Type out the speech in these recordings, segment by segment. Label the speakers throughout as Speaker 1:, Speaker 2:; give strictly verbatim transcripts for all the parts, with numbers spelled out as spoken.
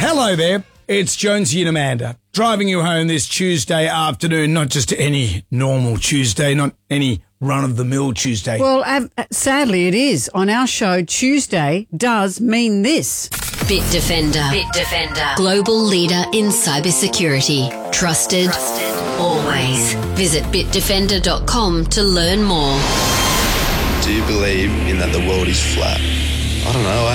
Speaker 1: Hello there, it's Jonesy and Amanda, driving you home this Tuesday afternoon, not just any normal Tuesday, not any run-of-the-mill Tuesday.
Speaker 2: Well, uh, sadly it is. On our show, Tuesday does mean this.
Speaker 3: Bitdefender. Bitdefender. Global leader in cybersecurity. Trusted, Trusted. Always. Visit bitdefender dot com to learn more.
Speaker 4: Do you believe in that the world is flat? I don't know,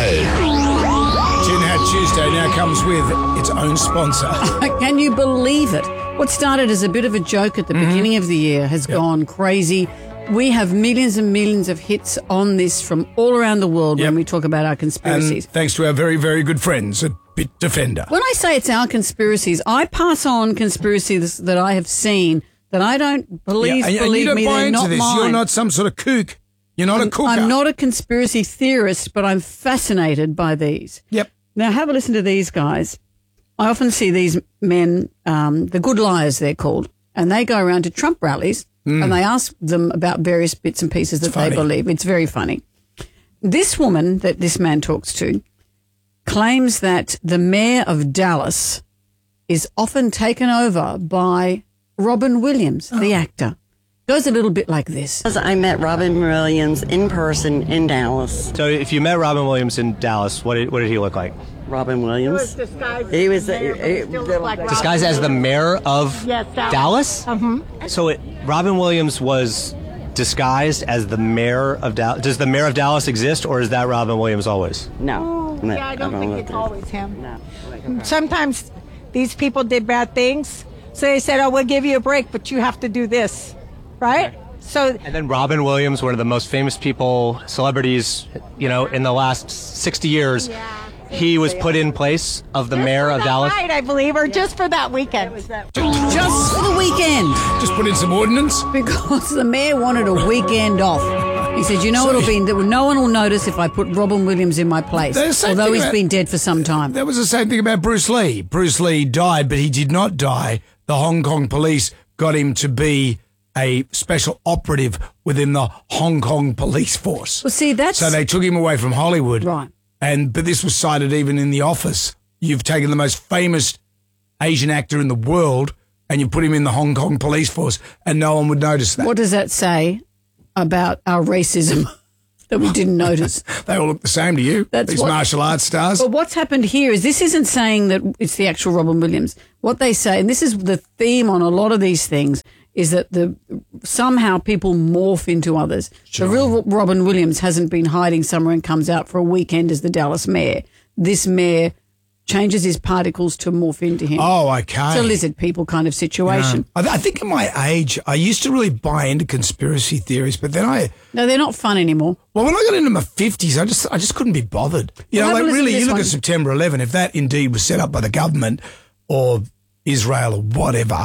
Speaker 4: eh?
Speaker 1: Tin Hat Tuesday now comes with its own sponsor.
Speaker 2: Can you believe it? What started as a bit of a joke at the mm-hmm. beginning of the year has yep. gone crazy. We have millions and millions of hits on this from all around the world yep. when we talk about our conspiracies.
Speaker 1: And thanks to our very, very good friends at Bitdefender.
Speaker 2: When I say it's our conspiracies, I pass on conspiracies that I have seen that I don't believe,
Speaker 1: yeah, and,
Speaker 2: believe
Speaker 1: and you don't
Speaker 2: me,
Speaker 1: buy
Speaker 2: they're
Speaker 1: into
Speaker 2: not
Speaker 1: this.
Speaker 2: mine.
Speaker 1: You're not some sort of kook. You're not
Speaker 2: I'm,
Speaker 1: a cooker.
Speaker 2: I'm not a conspiracy theorist, but I'm fascinated by these.
Speaker 1: Yep.
Speaker 2: Now, have a listen to these guys. I often see these men, um, the good liars they're called, and they go around to Trump rallies mm. and they ask them about various bits and pieces that they believe. It's very funny. This woman that this man talks to claims that the mayor of Dallas is often taken over by Robin Williams, oh. the actor. Goes a little bit like this.
Speaker 5: I met Robin Williams in person in Dallas.
Speaker 6: So if you met Robin Williams in Dallas, what did, what did he look like?
Speaker 5: Robin Williams. He was disguised, he was, uh,
Speaker 6: like disguised as the mayor of yes, Dallas? Dallas? Mm-hmm. So it, Robin Williams was disguised as the mayor of Dallas. Does the mayor of Dallas exist, or is that Robin Williams always?
Speaker 5: No.
Speaker 7: no yeah, I don't, I don't think it's always him. No. Sometimes these people did bad things, so they said, oh, we'll give you a break, but you have to do this. Right? So,
Speaker 6: and then Robin Williams, one of the most famous people, celebrities, you know, in the last sixty years, yeah. he was put in place of the
Speaker 7: just
Speaker 6: mayor of Dallas.
Speaker 7: Night, I believe, or just for that weekend.
Speaker 2: Just for the weekend.
Speaker 1: Just put in some ordnance?
Speaker 2: Because the mayor wanted a weekend off. He said, you know so, what will be, no one will notice if I put Robin Williams in my place, although he's about, been dead for some time.
Speaker 1: That was the same thing about Bruce Lee. Bruce Lee died, but he did not die. The Hong Kong police got him to be a special operative within the Hong Kong police force.
Speaker 2: Well, see, that's...
Speaker 1: So they took him away from Hollywood.
Speaker 2: Right.
Speaker 1: And but this was cited even in The Office. You've taken the most famous Asian actor in the world and you put him in the Hong Kong police force and no one would notice that.
Speaker 2: What does that say about our racism that we didn't notice?
Speaker 1: They all look the same to you, That's these what, martial arts stars.
Speaker 2: But what's happened here is this isn't saying that it's the actual Robin Williams. What they say, and this is the theme on a lot of these things, is that the somehow people morph into others. Sure. The real Robin Williams hasn't been hiding somewhere and comes out for a weekend as the Dallas mayor. This mayor changes his particles to morph into him.
Speaker 1: Oh, okay.
Speaker 2: It's a lizard people kind of situation.
Speaker 1: Yeah. I, I think at my age, I used to really buy into conspiracy theories, but then I...
Speaker 2: No, they're not fun anymore.
Speaker 1: Well, when I got into my fifties, I just I just couldn't be bothered. You well, know, like really, you look one. at September eleventh, if that indeed was set up by the government or Israel or whatever...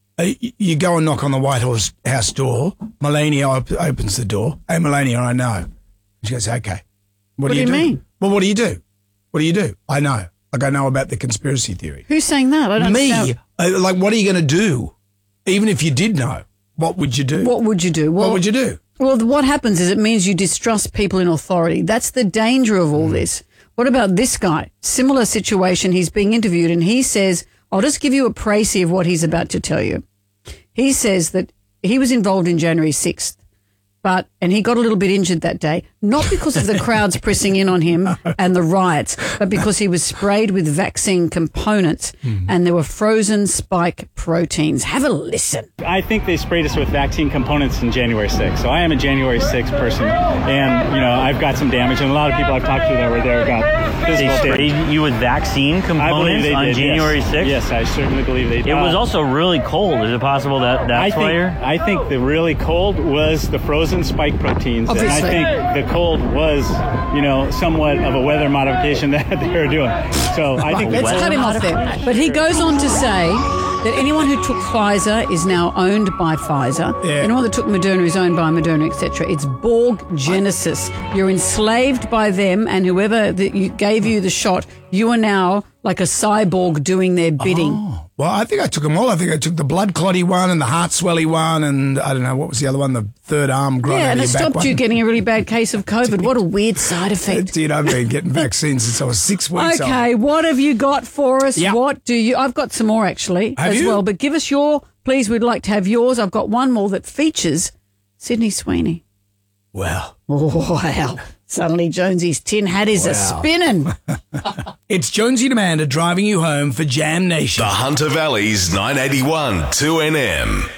Speaker 1: You go and knock on the White House door. Melania op- opens the door. Hey, Melania, I know. She goes, okay. What,
Speaker 2: what
Speaker 1: do you
Speaker 2: do?
Speaker 1: do?
Speaker 2: You mean?
Speaker 1: Well, what do you do? What do you do? I know. Like, I know about the conspiracy theory.
Speaker 2: Who's saying that? I don't
Speaker 1: Me.
Speaker 2: know.
Speaker 1: Uh, like, what are you going to do? Even if you did know, what would you do?
Speaker 2: What would you do? Well,
Speaker 1: what would you do?
Speaker 2: Well, what happens is it means you distrust people in authority. That's the danger of all this. What about this guy? Similar situation. He's being interviewed and he says, I'll just give you a précis of what he's about to tell you. He says that he was involved in January sixth, but and he got a little bit injured that day, not because of the crowds pressing in on him and the riots, but because he was sprayed with vaccine components mm. and there were frozen spike proteins. Have a listen.
Speaker 8: I think they sprayed us with vaccine components in January sixth. So I am a January sixth person, and you know I've got some damage, and a lot of people I've talked to that were there got physical
Speaker 9: They sprayed
Speaker 8: damage.
Speaker 9: you with vaccine components on
Speaker 8: did,
Speaker 9: January
Speaker 8: yes.
Speaker 9: sixth?
Speaker 8: Yes, I certainly believe they did.
Speaker 9: It was also really cold. Is it possible that that's
Speaker 8: I think,
Speaker 9: why you're...
Speaker 8: I think the really cold was the frozen spike proteins.
Speaker 2: Obviously.
Speaker 8: And I think the cold was, you know, somewhat of a weather modification that they were doing. So I think...
Speaker 2: Let's cut him off there. But he goes on to say that anyone who took Pfizer is now owned by Pfizer.
Speaker 1: Yeah.
Speaker 2: Anyone that took Moderna is owned by Moderna, et cetera. It's Borg Genesis. You're enslaved by them, and whoever that you gave you the shot, you are now like a cyborg doing their bidding.
Speaker 1: Oh. Well, I think I took them all. I think I took the blood clotty one and the heart swelly one, and I don't know what was the other one, the third arm growing
Speaker 2: Yeah,
Speaker 1: out
Speaker 2: and
Speaker 1: of
Speaker 2: it
Speaker 1: your back
Speaker 2: stopped
Speaker 1: one.
Speaker 2: you getting a really bad case of COVID. What a weird side effect.
Speaker 1: Dude, I've been getting vaccines since I was six weeks old.
Speaker 2: Okay, what have you got for us?
Speaker 1: Yep.
Speaker 2: What do you? I've got some more actually
Speaker 1: Have
Speaker 2: as
Speaker 1: you?
Speaker 2: well, but give us your. Please, we'd like to have yours. I've got one more that features Sydney Sweeney.
Speaker 1: Well,
Speaker 2: Oh, wow. Suddenly Jonesy's tin hat is a
Speaker 1: Wow.
Speaker 2: spinning.
Speaker 1: it's Jonesy and Amanda driving you home for Jam Nation.
Speaker 10: The Hunter Valley's nine eighty-one two N M.